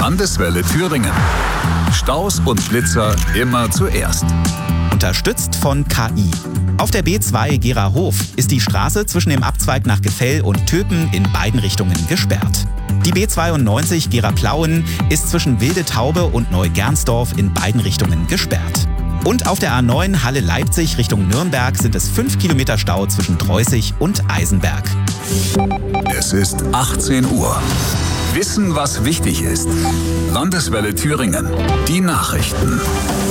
Landeswelle Thüringen. Staus und Blitzer immer zuerst. Unterstützt von KI. Auf der B2 Gerahof ist die Straße zwischen dem Abzweig nach Gefell und Töpen in beiden Richtungen gesperrt. Die B92 Gera-Plauen ist zwischen Wilde Taube und Neugernsdorf in beiden Richtungen gesperrt. Und auf der A9 Halle-Leipzig Richtung Nürnberg sind es 5 Kilometer Stau zwischen Treußig und Eisenberg. Es ist 18 Uhr. Wissen, was wichtig ist. Landeswelle Thüringen. Die Nachrichten.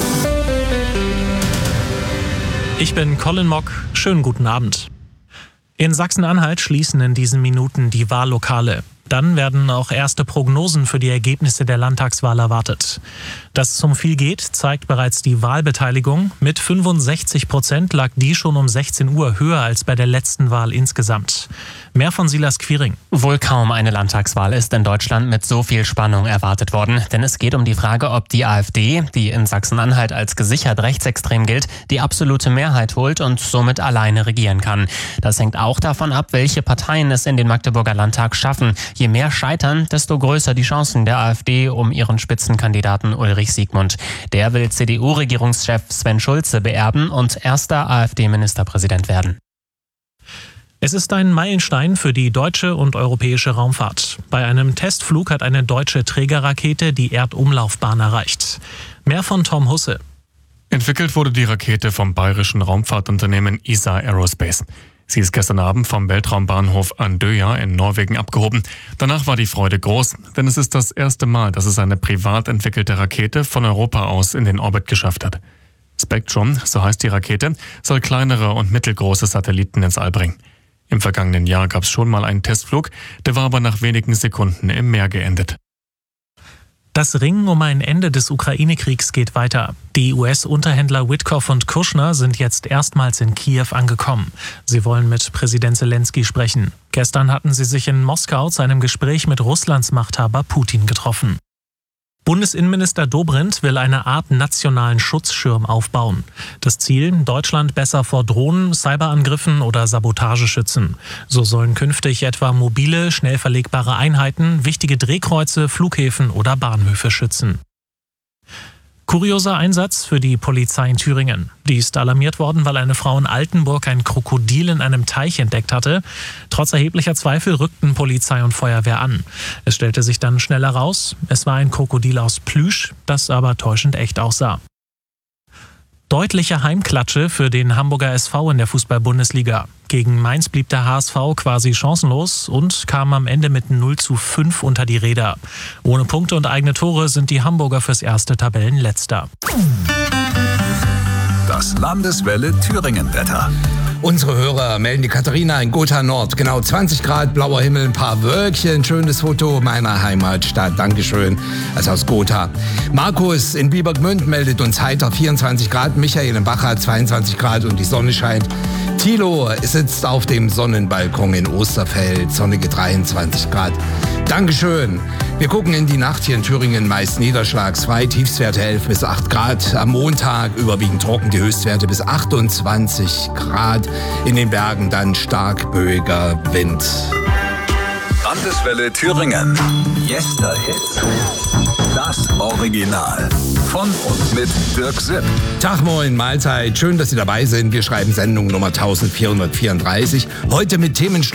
Ich bin Colin Mock. Schönen guten Abend. In Sachsen-Anhalt schließen in diesen Minuten die Wahllokale. Dann werden auch erste Prognosen für die Ergebnisse der Landtagswahl erwartet. Dass es um viel geht, zeigt bereits die Wahlbeteiligung. Mit 65% lag die schon um 16 Uhr höher als bei der letzten Wahl insgesamt. Mehr von Silas Quiring. Wohl kaum eine Landtagswahl ist in Deutschland mit so viel Spannung erwartet worden. Denn es geht um die Frage, ob die AfD, die in Sachsen-Anhalt als gesichert rechtsextrem gilt, die absolute Mehrheit holt und somit alleine regieren kann. Das hängt auch davon ab, welche Parteien es in den Magdeburger Landtag schaffen. Je mehr scheitern, desto größer die Chancen der AfD um ihren Spitzenkandidaten Ulrich Siegmund. Der will CDU-Regierungschef Sven Schulze beerben und erster AfD-Ministerpräsident werden. Es ist ein Meilenstein für die deutsche und europäische Raumfahrt. Bei einem Testflug hat eine deutsche Trägerrakete die Erdumlaufbahn erreicht. Mehr von Tom Husse. Entwickelt wurde die Rakete vom bayerischen Raumfahrtunternehmen ESA Aerospace. Sie ist gestern Abend vom Weltraumbahnhof Andøya in Norwegen abgehoben. Danach war die Freude groß, denn es ist das erste Mal, dass es eine privat entwickelte Rakete von Europa aus in den Orbit geschafft hat. Spectrum, so heißt die Rakete, soll kleinere und mittelgroße Satelliten ins All bringen. Im vergangenen Jahr gab es schon mal einen Testflug, der war aber nach wenigen Sekunden im Meer geendet. Das Ringen um ein Ende des Ukraine-Kriegs geht weiter. Die US-Unterhändler Witkoff und Kushner sind jetzt erstmals in Kiew angekommen. Sie wollen mit Präsident Zelensky sprechen. Gestern hatten sie sich in Moskau zu einem Gespräch mit Russlands Machthaber Putin getroffen. Bundesinnenminister Dobrindt will eine Art nationalen Schutzschirm aufbauen. Das Ziel: Deutschland besser vor Drohnen, Cyberangriffen oder Sabotage schützen. So sollen künftig etwa mobile, schnell verlegbare Einheiten wichtige Drehkreuze, Flughäfen oder Bahnhöfe schützen. Kurioser Einsatz für die Polizei in Thüringen. Die ist alarmiert worden, weil eine Frau in Altenburg ein Krokodil in einem Teich entdeckt hatte. Trotz erheblicher Zweifel rückten Polizei und Feuerwehr an. Es stellte sich dann schnell heraus, es war ein Krokodil aus Plüsch, das aber täuschend echt aussah. Deutliche Heimklatsche für den Hamburger SV in der Fußball-Bundesliga. Gegen Mainz blieb der HSV quasi chancenlos und kam am Ende mit 0:5 unter die Räder. Ohne Punkte und eigene Tore sind die Hamburger fürs erste Tabellenletzter. Das Landeswelle Thüringen-Wetter. Unsere Hörer melden die Katharina in Gotha Nord. Genau 20 Grad, blauer Himmel, ein paar Wölkchen. Schönes Foto meiner Heimatstadt. Dankeschön. Also aus Gotha. Markus in Biebergmünd meldet uns heiter 24 Grad. Michael in Bacha 22 Grad und die Sonne scheint. Thilo sitzt auf dem Sonnenbalkon in Osterfeld. Sonnige 23 Grad. Dankeschön. Wir gucken in die Nacht hier in Thüringen, meist niederschlagsfrei, Tiefstwerte 11 bis 8 Grad. Am Montag überwiegend trocken, die Höchstwerte bis 28 Grad. In den Bergen dann stark böiger Wind. Landeswelle Thüringen. Yesterhits. Das Original. Von und mit Dirk Sipp. Tag, moin, Mahlzeit. Schön, dass Sie dabei sind. Wir schreiben Sendung Nummer 1434. Heute mit Themen